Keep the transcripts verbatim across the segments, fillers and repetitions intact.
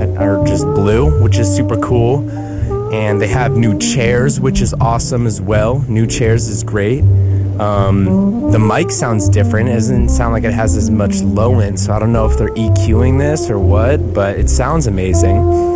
that are just blue, which is super cool. And they have new chairs, which is awesome as well. New chairs is great. Um, the mic sounds different. It doesn't sound like it has as much low end, so I don't know if they're EQing this or what, but it sounds amazing.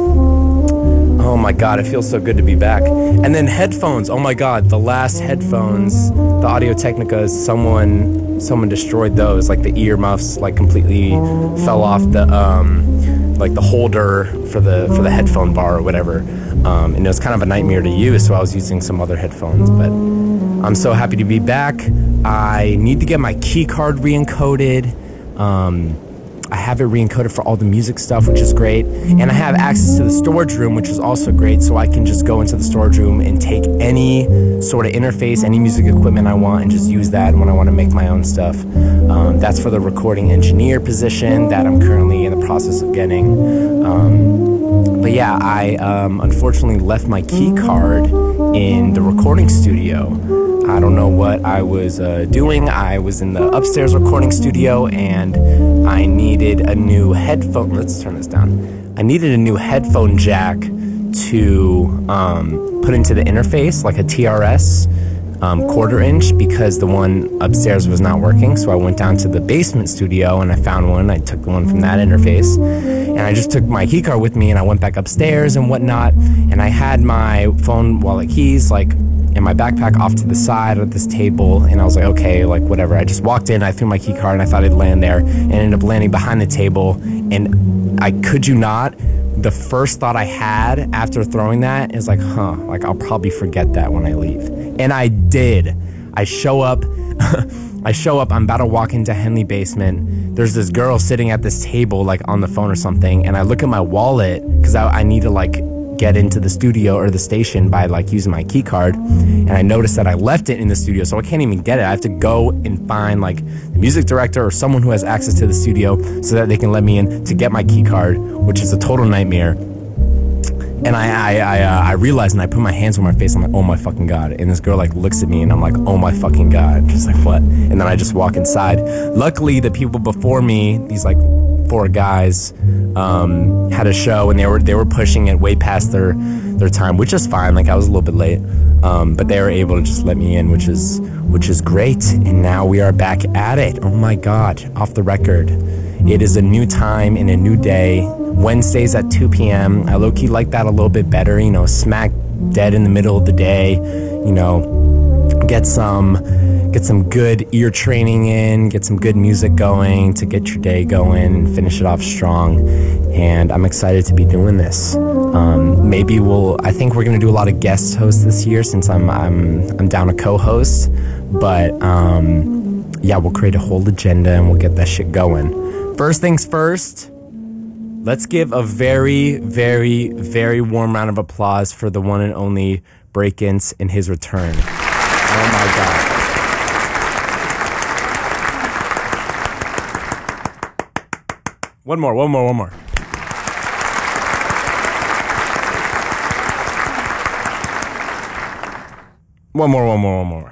Oh my God, it feels so good to be back. And then headphones. Oh my God, the last headphones, the Audio-Technica, someone someone destroyed those. Like the earmuffs, like completely fell off the um, like the holder for the for the headphone bar or whatever. Um, and it was kind of a nightmare to use, so I was using some other headphones. But I'm so happy to be back. I need to get my key card re-encoded. Um, I have it re-encoded for all the music stuff, which is great. And I have access to the storage room, which is also great. So I can just go into the storage room and take any sort of interface, any music equipment I want, and just use that when I want to make my own stuff. Um, that's for the recording engineer position that I'm currently in the process of getting. Um, but yeah, I um, unfortunately left my key card in the recording studio. I don't know what I was uh, doing. I was in the upstairs recording studio and I needed a new headphone. Let's turn this down. I needed a new headphone jack to um, put into the interface, like a T R S um, quarter inch, because the one upstairs was not working. So I went down to the basement studio and I found one. I took the one from that interface and I just took my key card with me and I went back upstairs and whatnot. And I had my phone, wallet, keys, like in my backpack off to the side of this table, and I was like, okay, like whatever. I just walked in, I threw my key card, and I thought it'd land there, and ended up landing behind the table. And I kid you not, the first thought I had after throwing that is like, huh, like I'll probably forget that when I leave. And I did. I show up, I show up, I'm about to walk into Henley basement. There's this girl sitting at this table, like on the phone or something, and I look at my wallet, because I, I need to like get into the studio or the station by like using my key card, and I noticed that I left it in the studio, so I can't even get it. I have to go and find like the music director or someone who has access to the studio so that they can let me in to get my key card, which is a total nightmare. And I I I, uh, I realized, and I put my hands on my face. I'm like, oh my fucking God. And this girl like looks at me and I'm like, oh my fucking God. Just like, what? And then I just walk inside. Luckily, the people before me, these like four guys, um, had a show, and they were they were pushing it way past their their time, which is fine. Like I was a little bit late, um, but they were able to just let me in, which is which is great. And now we are back at it. Oh my God! Off the record, it is a new time and a new day. Wednesdays at two p.m. I low-key like that a little bit better. You know, smack dead in the middle of the day. You know, get some. Get some good ear training in, get some good music going to get your day going and finish it off strong. And I'm excited to be doing this. Um, maybe we'll, I think we're gonna do a lot of guest hosts this year since I'm I'm I'm down a co-host. But um, yeah, we'll create a whole agenda and we'll get that shit going. First things first, let's give a very, very, very warm round of applause for the one and only Breakins in his return. Oh my God. One more, one more, one more. One more, one more, one more.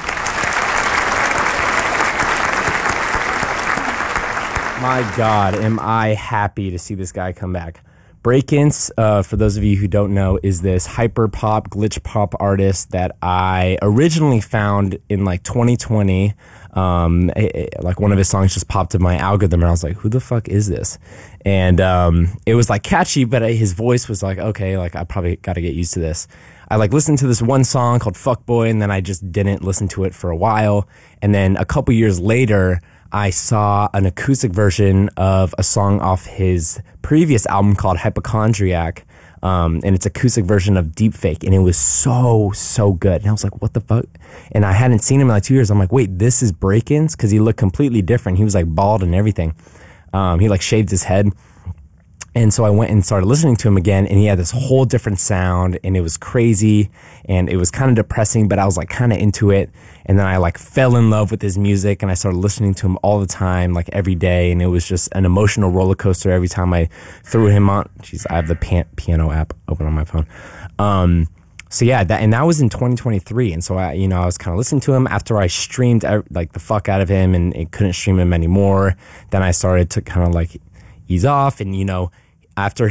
My God, am I happy to see this guy come back. Breakins, uh, for those of you who don't know, is this hyper pop, glitch pop artist that I originally found in like twenty twenty. Um, it, it, like one of his songs just popped in my algorithm, and I was like, who the fuck is this? And um, it was like catchy, but his voice was like, okay, like I probably got to get used to this. I like listened to this one song called Fuckboy, and then I just didn't listen to it for a while. And then a couple years later, I saw an acoustic version of a song off his previous album called Hypochondriac. Um, and it's acoustic version of Deepfake, and it was so, so good. And I was like, what the fuck? And I hadn't seen him in like two years. I'm like, wait, this is Breakins? Because he looked completely different. He was like bald and everything. Um, he like shaved his head. And so I went and started listening to him again, and he had this whole different sound, and it was crazy, and it was kind of depressing, but I was like kind of into it. And then I like fell in love with his music, and I started listening to him all the time, like every day, and it was just an emotional roller coaster every time I threw him on. Jeez, I have the pan- piano app open on my phone. Um, so yeah, that, and that was in twenty twenty-three, and so I, you know, I was kind of listening to him after I streamed like the fuck out of him, and it couldn't stream him anymore. Then I started to kind of like ease off, and you know, after